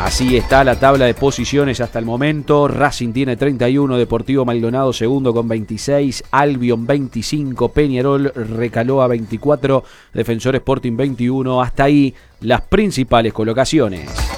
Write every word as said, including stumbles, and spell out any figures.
Así está la tabla de posiciones hasta el momento. Racing tiene treinta y uno, Deportivo Maldonado segundo con veintiséis, Albion veinticinco, Peñarol recaló a veinticuatro, Defensor Sporting veintiuno. Hasta ahí las principales colocaciones.